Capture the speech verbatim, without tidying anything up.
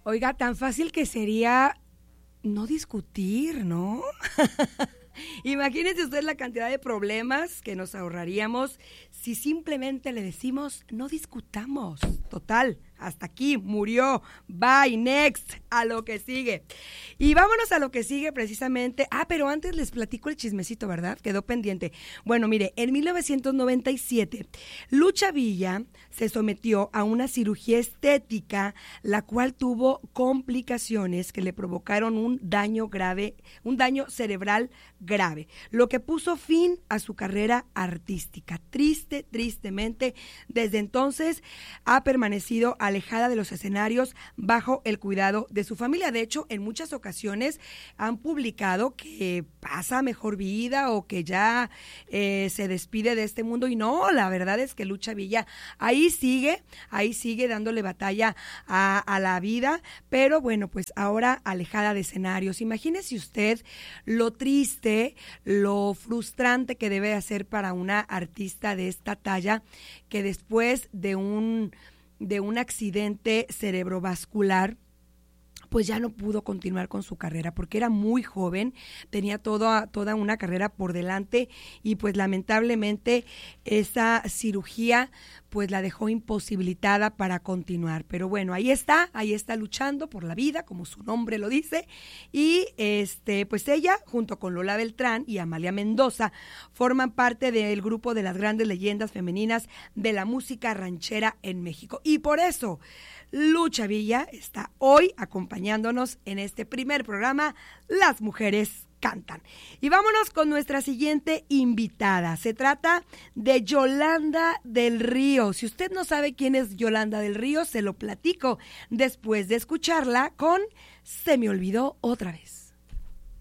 Oiga, tan fácil que sería no discutir, ¿no? Imagínense usted la cantidad de problemas que nos ahorraríamos si simplemente le decimos no discutamos. Total, hasta aquí, murió, bye, next, a lo que sigue. Y vámonos a lo que sigue precisamente. Ah, pero antes les platico el chismecito, ¿verdad? Quedó pendiente. Bueno, mire, en mil novecientos noventa y siete, Lucha Villa se sometió a una cirugía estética, la cual tuvo complicaciones que le provocaron un daño grave, un daño cerebral grave, lo que puso fin a su carrera artística. Triste, tristemente, desde entonces ha permanecido alejada de los escenarios bajo el cuidado de su familia. De hecho, en muchas ocasiones han publicado que pasa mejor vida o que ya eh, se despide de este mundo, y no, la verdad es que Lucha Villa ahí sigue, ahí sigue dándole batalla a, a la vida, pero bueno, pues ahora alejada de escenarios. Imagínese usted lo triste, lo frustrante que debe hacer para una artista de esta talla, que después de un de un accidente cerebrovascular, pues ya no pudo continuar con su carrera, porque era muy joven, tenía toda, toda una carrera por delante, y pues lamentablemente esa cirugía pues la dejó imposibilitada para continuar. Pero bueno, ahí está, ahí está luchando por la vida, como su nombre lo dice, y este pues ella, junto con Lola Beltrán y Amalia Mendoza, forman parte del grupo de las grandes leyendas femeninas de la música ranchera en México. Y por eso Lucha Villa está hoy acompañándonos en este primer programa, Las Mujeres Cantan. Y vámonos con nuestra siguiente invitada. Se trata de Yolanda del Río. Si usted no sabe quién es Yolanda del Río, se lo platico después de escucharla con Se me olvidó otra vez.